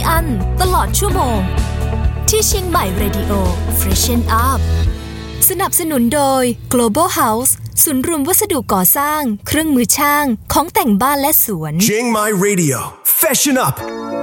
อั้นตลอดชั่วโมงที่เชียงใหม่ Radio Freshen Up สนับสนุนโดย Global House ศูนย์รวมวัสดุก่อสร้างเครื่องมือช่างของแต่งบ้านและสวนเชียงใหม่ Radio Freshen Up